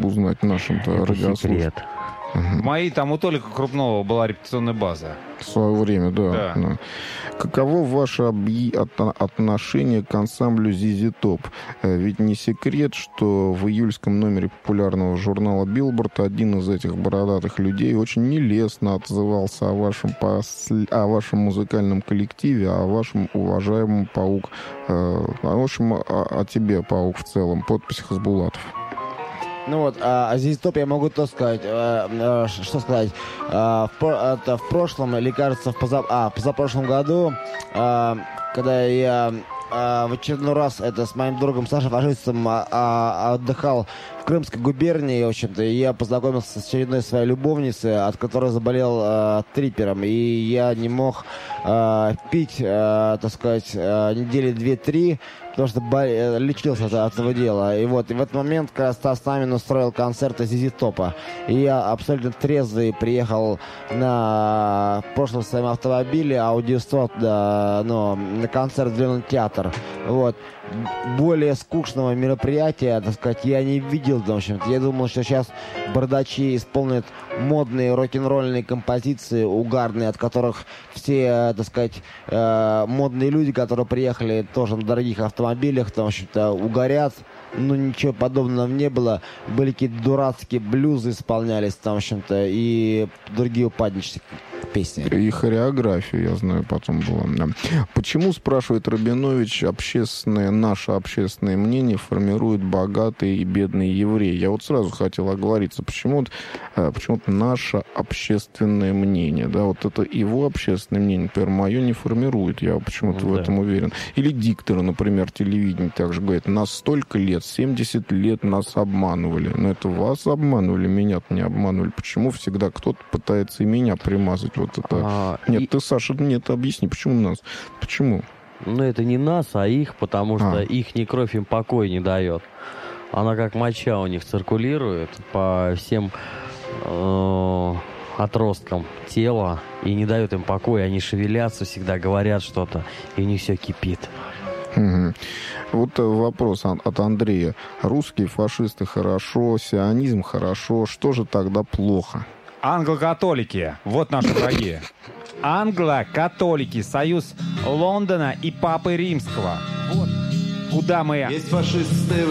узнать нашим-то радиослушателям. Мои там у Толика Крупного была репетиционная база. В свое время, да. Да. Каково ваше отношение к ансамблю ZZ Top? Ведь не секрет, что в июльском номере популярного журнала Billboard один из этих бородатых людей очень нелестно отзывался о вашем музыкальном коллективе, о вашем уважаемом Паук. В общем, о тебе, Паук, в целом. Подпись Хасбулатов. Ну вот, здесь топ я могу то сказать, что сказать, в прошлом, или кажется, в позапрошлом году, когда я в очередной раз с моим другом Сашей Фашистом отдыхал в Крымской губернии, в общем-то, и я познакомился с очередной своей любовницей, от которой заболел трипером, и я не мог пить, так сказать, недели 2-3, потому что лечился от этого дела. И вот, и в этот момент как раз Стас Намин устроил концерт ZZ Top. И я абсолютно трезвый приехал в прошлом своем автомобиле Audi 100 на концерт в Зеленый театр. Вот. Более скучного мероприятия, так сказать, я не видел. В общем-то. Я думал, что сейчас бардачи исполнят модные рок-н-ролльные композиции, угарные, от которых все, так сказать, модные люди, которые приехали тоже на дорогих автомобилях, там, в общем-то, угорят. Ну, ничего подобного не было. Были какие-то дурацкие блюзы исполнялись, там, в общем-то, и другие упаднические песни. И хореография, я знаю, потом была. Да. Почему, спрашивает Рабинович, наше общественное мнение формирует богатый и бедный еврей? Я вот сразу хотел оговориться, почему-то наше общественное мнение, да, вот это его общественное мнение, например, мое не формирует, я почему-то в этом уверен. Или дикторы, например, телевидение также говорят, нас столько лет, 70 лет нас обманывали. Но это вас обманывали, меня-то не обманывали. Почему всегда кто-то пытается и меня примазать? Вот это. Нет, ты, Саша, нет, объясни, почему нас? Почему? Ну, это не нас, а их, потому что их не кровь им покой не дает. Она как моча у них циркулирует по всем отросткам тела и не дает им покоя. Они шевелятся, всегда говорят что-то, и у них все кипит. Угу. Вот вопрос от Андрея. Русские фашисты хорошо, сионизм хорошо. Что же тогда плохо? Англо-католики. Вот наши враги. Англо-католики. Союз Лондона и Папы Римского. Вот куда мы... Есть фашисты